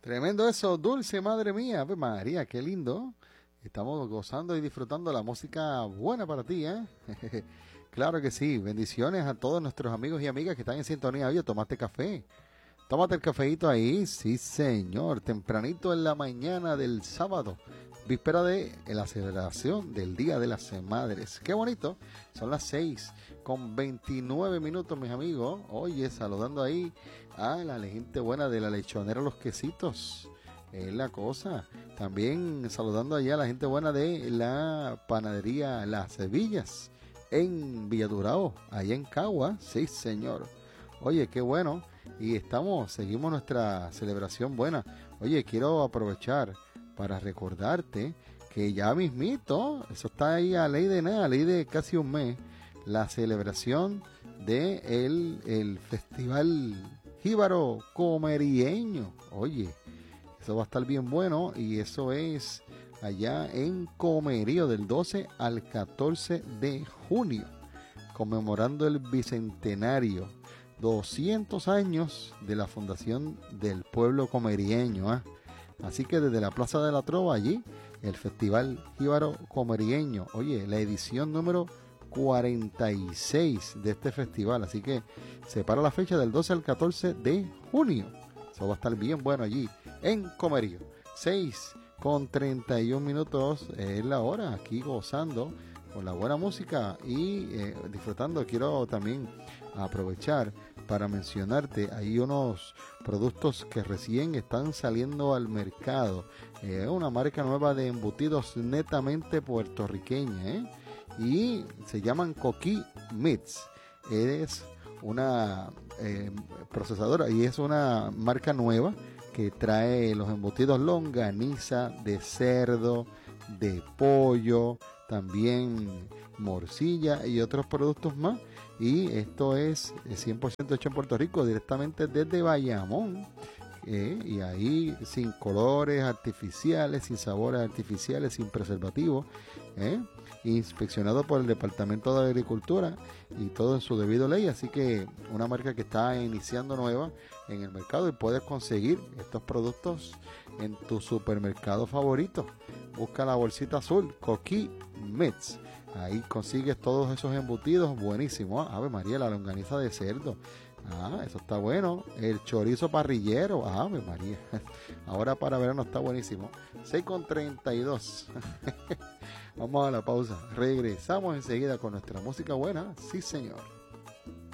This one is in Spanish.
Tremendo eso, dulce madre mía. Ave María, qué lindo. Estamos gozando y disfrutando la música buena para ti, ¿eh? Claro que sí. Bendiciones a todos nuestros amigos y amigas que están en sintonía. Oye, tomaste café. Tómate el cafeíto ahí, sí señor, tempranito en la mañana del sábado, víspera de la celebración del Día de las Madres. Qué bonito, son las 6:29, mis amigos. Oye, saludando ahí a la gente buena de la lechonera Los Quesitos, es la cosa. También saludando allá a la gente buena de la panadería Las Sevillas en Villadurao, allá en Cagua, sí señor. Oye, qué bueno. Y seguimos nuestra celebración buena. Oye, quiero aprovechar para recordarte que ya mismito, eso está ahí a ley de nada, a ley de casi un mes, la celebración de el Festival Jíbaro Comerieño. Oye, eso va a estar bien bueno y eso es allá en Comerío del 12 al 14 de junio, conmemorando el bicentenario 200 años de la fundación del pueblo comerieño, ¿eh? Así que desde la Plaza de la Trova allí, el Festival Jíbaro Comerieño, oye, la edición número 46 de este festival, así que se para la fecha del 12 al 14 de junio, eso va a estar bien bueno allí en Comerío. 6:31 es la hora, aquí gozando con la buena música y disfrutando. Quiero también aprovechar para mencionarte, hay unos productos que recién están saliendo al mercado, una marca nueva de embutidos netamente puertorriqueña, y se llaman Coquí Meats. Es una procesadora y es una marca nueva que trae los embutidos longaniza de cerdo, de pollo, también morcilla y otros productos más. Y esto es 100% hecho en Puerto Rico, directamente desde Bayamón. Y ahí sin colores artificiales, sin sabores artificiales, sin preservativos. Inspeccionado por el Departamento de Agricultura y todo en su debido ley. Así que una marca que está iniciando nueva en el mercado y puedes conseguir estos productos en tu supermercado favorito. Busca la bolsita azul, Coquí Meats. Ahí consigues todos esos embutidos buenísimos. Ave María, la longaniza de cerdo. Eso está bueno. El chorizo parrillero. Ave María. Ahora para verano está buenísimo. 6:32. Vamos a la pausa. Regresamos enseguida con nuestra música buena. Sí, señor.